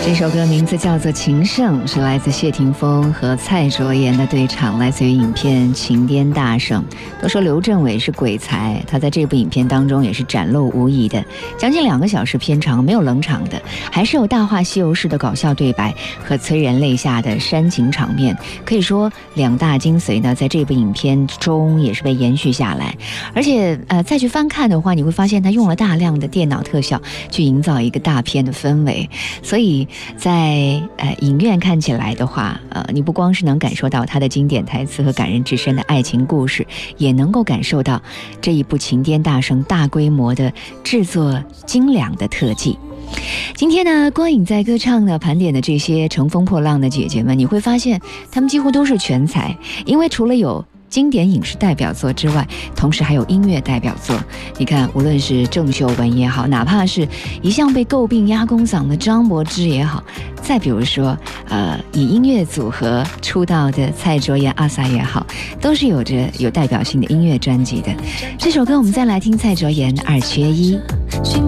这首歌名字叫做《情圣》，是来自谢霆锋和蔡卓妍的对唱，来自于影片《情颠大圣》。都说刘镇伟是鬼才，他在这部影片当中也是展露无遗的。将近2个小时片长，没有冷场的，还是有《大话西游》式的搞笑对白和催人泪下的煽情场面。可以说2大精髓呢，在这部影片中也是被延续下来。而且再去翻看的话，你会发现他用了大量的电脑特效去营造一个大片的氛围，所以在影院看起来的话，你不光是能感受到他的经典台词和感人至深的爱情故事，也能够感受到这一部情颠大圣大规模的制作精良的特技。今天呢，光影在歌唱呢盘点的这些乘风破浪的姐姐们，你会发现她们几乎都是全才，因为除了有经典影视代表作之外，同时还有音乐代表作。你看，无论是郑秀文也好，哪怕是一向被诟病压公嗓的张柏芝也好，再比如说以音乐组合出道的蔡卓妍、阿 sa 也好，都是有代表性的音乐专辑的。这首歌我们再来听蔡卓妍《2缺1》。